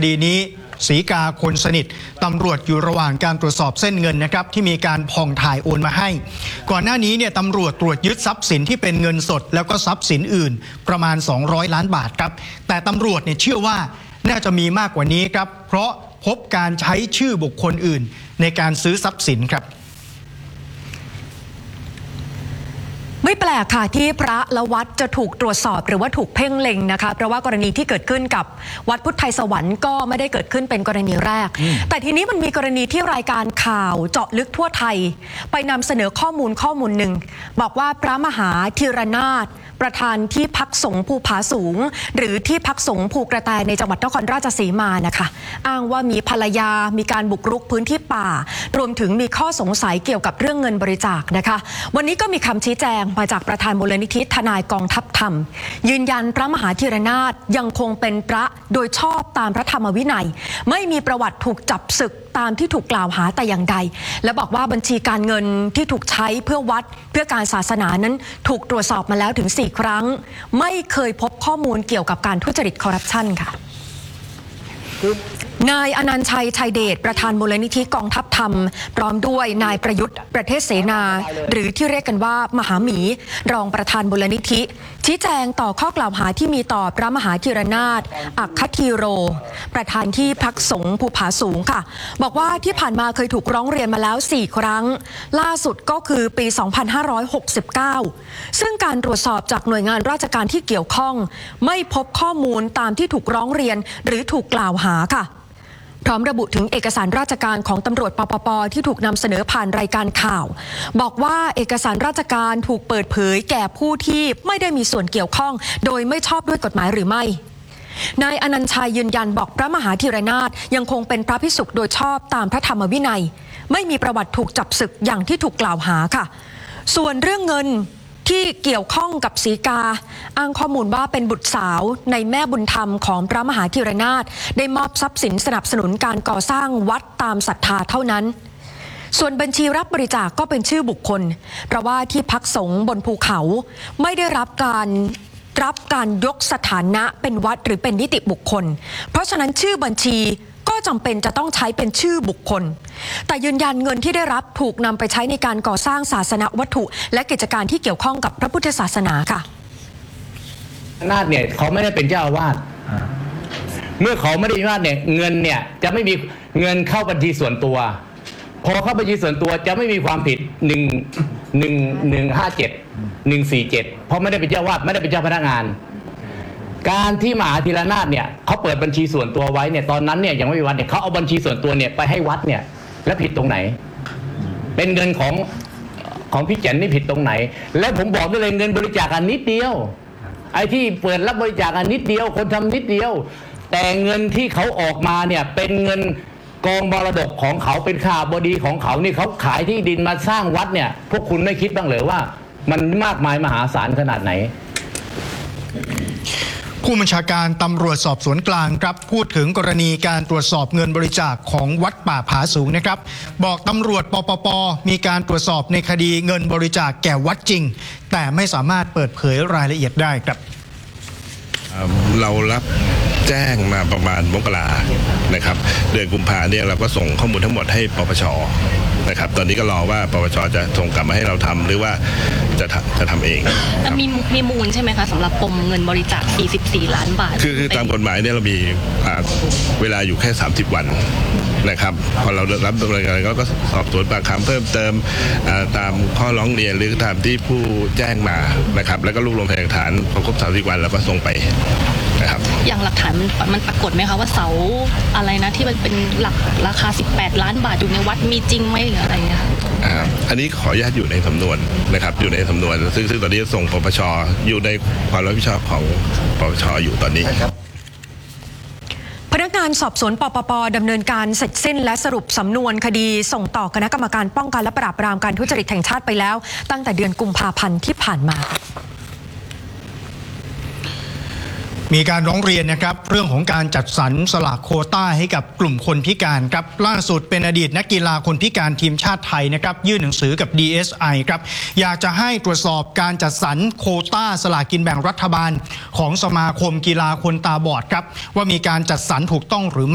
ดีนี้ศรีกาคนสนิทตำรวจอยู่ระหว่างการตรวจสอบเส้นเงินนะครับที่มีการผ่องถ่ายโอนมาให้ก่อนหน้านี้เนี่ยตำรวจตรวจยึดทรัพย์สินที่เป็นเงินสดแล้วก็ทรัพย์สินอื่นประมาณ200 ล้านบาทครับแต่ตำรวจเนี่ยเชื่อว่าน่าจะมีมากกว่านี้ครับเพราะพบการใช้ชื่อบุคคลอื่นในการซื้อทรัพย์สินครับไม่แปลกค่ะที่พระและวัดจะถูกตรวจสอบหรือว่าถูกเพ่งเล็งนะคะเพราะว่ากรณีที่เกิดขึ้นกับวัดพุทธไทยสวรรค์ก็ไม่ได้เกิดขึ้นเป็นกรณีแรกแต่ทีนี้มันมีกรณีที่รายการข่าวเจาะลึกทั่วไทยไปนำเสนอข้อมูลหนึ่งบอกว่าพระมหาธีรนาถประธานที่พักสงฆ์ภูผาสูงหรือที่พักสงฆ์ภูกระแตในจังหวัดนครราชสีมานะคะอ้างว่ามีภรรยามีการบุกรุกพื้นที่ป่ารวมถึงมีข้อสงสัยเกี่ยวกับเรื่องเงินบริจาคนะคะวันนี้ก็มีคำชี้แจงมาจากประธานมูลนิธิทนายกองทัพธรรมยืนยันพระมหาธีรนาถยังคงเป็นพระโดยชอบตามพระธรรมวินัยไม่มีประวัติถูกจับศึกตามที่ถูกกล่าวหาแต่อย่างใดและบอกว่าบัญชีการเงินที่ถูกใช้เพื่อวัดเพื่อการศาสนานั้นถูกตรวจสอบมาแล้วถึง4 ครั้งไม่เคยพบข้อมูลเกี่ยวกับการทุจริตคอร์รัปชันค่ะนายอนันต์ชัยชัยเดชประธานมูลนิธิกองทัพธรรมพร้อมด้วยนายประยุทธ์ประเทศเสนาหรือที่เรียกกันว่ามหาหมีรองประธานมูลนิธิชี้แจงต่อข้อกล่าวหาที่มีต่อพระมหาธีรนาถอัคคธีโรประธานที่พักสงฆ์ภูผาสูงค่ะบอกว่าที่ผ่านมาเคยถูกร้องเรียนมาแล้ว4 ครั้งล่าสุดก็คือปี 2569 ซึ่งการตรวจสอบจากหน่วยงานราชการที่เกี่ยวข้องไม่พบข้อมูลตามที่ถูกร้องเรียนหรือถูกกล่าวหาค่ะพร้อมระบุถึงเอกสารราชการของตำรวจปป.ที่ถูกนำเสนอผ่านรายการข่าวบอกว่าเอกสารราชการถูกเปิดเผยแก่ผู้ที่ไม่ได้มีส่วนเกี่ยวข้องโดยไม่ชอบด้วยกฎหมายหรือไม่นายอนันต์ชัยยืนยันบอกพระมหาธีรนาถยังคงเป็นพระภิกษุโดยชอบตามพระธรรมวินัยไม่มีประวัติถูกจับศึกอย่างที่ถูกกล่าวหาค่ะส่วนเรื่องเงินที่เกี่ยวข้องกับศรีกาอ้างข้อมูลว่าเป็นบุตรสาวในแม่บุญธรรมของพระมหาธีรนาถได้มอบทรัพย์สินสนับสนุนการก่อสร้างวัดตามศรัทธาเท่านั้นส่วนบัญชีรับบริจาคก็เป็นชื่อบุคคลเพราะว่าที่พักสงฆ์บนภูเขาไม่ได้รับการยกสถานะเป็นวัดหรือเป็นนิติบุคคลเพราะฉะนั้นชื่อบัญชีก็จำเป็นจะต้องใช้เป็นชื่อบุคคลแต่ยืนยันเงินที่ได้รับถูกนำไปใช้ในการก่อสร้างศาสนวัตถุและกิจการที่เกี่ยวข้องกับพระพุทธศาสนาค่ะนาถเนี่ยเขาไม่ได้เป็นเจ้าอาวาสเมื่อเขาไม่ได้เป็นเจ้าอาวาสเนี่ยเงินเนี่ยจะไม่มีเงินเข้าบัญชีส่วนตัวพอเข้าบัญชีส่วนตัวจะไม่มีความผิด147เพราะไม่ได้เป็นเจ้าอาวาสไม่ได้เป็นเจ้าพนักงานการที่มหาธีรนาถเนี่ยเขาเปิดบัญชีส่วนตัวไว้เนี่ยตอนนั้นเนี่ยยังไม่มีวัดเนี่ยเขาเอาบัญชีส่วนตัวเนี่ยไปให้วัดเนี่ยแล้วผิดตรงไหนเป็นเงินของพี่แจ๋นนี่ผิดตรงไหนและผมบอกได้เลยเงินบริจาคอันนิดเดียวไอ้ที่เปิดรับบริจาคอันนิดเดียวคนทำนิดเดียวแต่เงินที่เขาออกมาเนี่ยเป็นเงินกองมรดกของเขาเป็นข้าบดีของเขานี่เขาขายที่ดินมาสร้างวัดเนี่ยพวกคุณไม่คิดบ้างเลยว่ามันมากมายมหาศาลขนาดไหนผู้บัญชาการตำรวจสอบสวนกลางครับพูดถึงกรณีการตรวจสอบเงินบริจาคของวัดป่าผาสูงนะครับบอกตำรวจปป.มีการตรวจสอบในคดีเงินบริจาคแก่วัดจริงแต่ไม่สามารถเปิดเผยรายละเอียดได้ครับเรารับแจ้งมาประมาณมกรานะครับเดือนกุมภาเนี่ยเราก็ส่งข้อมูลทั้งหมดให้ปปช.นะครับตอนนี้ก็รอว่าปปช.จะส่งกลับมาให้เราทำหรือว่าจะทำเองแต่มีมูลใช่ไหมคะสำหรับปมเงินบริจาค44 ล้านบาทคือตามกฎหมายเนี่ยเรามีเวลาอยู่แค่30 วันนะครับพอเรารับดำเนินการก็สอบสวนปากคำเพิ่มเติมตามข้อร้องเรียนหรือตามที่ผู้แจ้งมานะครับแล้วก็รวบรวมพยานหลักฐานพอครบ30 วันเราก็ส่งไปนะครับอย่างหลักฐานมันปรากฏไหมคะว่าเสาอะไรนะที่มันเป็นหลักราคา18 ล้านบาทอยู่ในวัดมีจริงไหมหรืออะไรเงี้ยอันนี้ขออนุญาตอยู่ในสำนวนนะครับอยู่ในสำนวนซึ่งตอนนี้ส่งปปช.อยู่ในความรับผิดชอบของปปช.อยู่ตอนนี้พนักงานสอบสวนปปป.ดำเนินการเสร็จสิ้นและสรุปสำนวนคดีส่งต่อคณะกรรมการป้องกันและปราบปรามการทุจริตแห่งชาติไปแล้วตั้งแต่เดือนกุมภาพันธ์ที่ผ่านมามีการร้องเรียนนะครับเรื่องของการจัดสรรสลากโควต้าให้กับกลุ่มคนพิการครับล่าสุดเป็นอดีตนักกีฬาคนพิการทีมชาติไทยนะครับยื่นหนังสือกับ DSI ครับอยากจะให้ตรวจสอบการจัดสรรโควต้าสลากกินแบ่งรัฐบาลของสมาคมกีฬาคนตาบอดครับว่ามีการจัดสรรถูกต้องหรือไม่